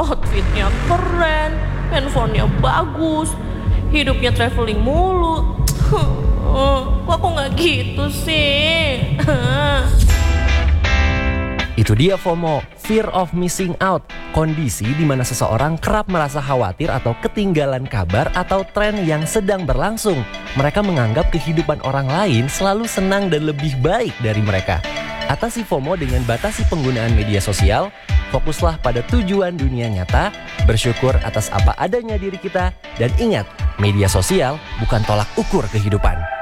outfitnya keren, handphonenya bagus, hidupnya traveling mulu. Kok aku nggak gitu sih? Itu dia FOMO, fear of missing out. Kondisi di mana seseorang kerap merasa khawatir atau ketinggalan kabar atau tren yang sedang berlangsung. Mereka menganggap kehidupan orang lain selalu senang dan lebih baik dari mereka. Atasi FOMO dengan batasi penggunaan media sosial, fokuslah pada tujuan dunia nyata, bersyukur atas apa adanya diri kita, dan ingat, media sosial bukan tolak ukur kehidupan.